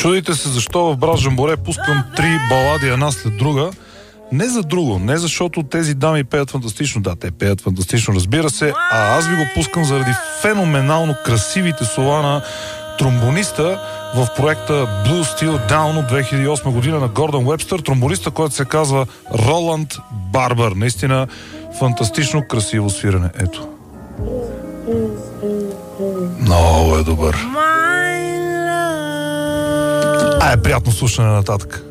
Чудите се защо в Брат Жамборе пускам 3 балади една след друга. Не за друго, не защото тези дами пеят фантастично. Да, те пеят фантастично, разбира се, а аз ви го пускам заради феноменално красивите слова на тромбониста в проекта Blue Steel Down от 2008 година на Гордън Уебстър, тромбониста, който се казва Роланд Барбър. Наистина фантастично красиво свирене. Ето. Много е добър. Приятно слушане нататък.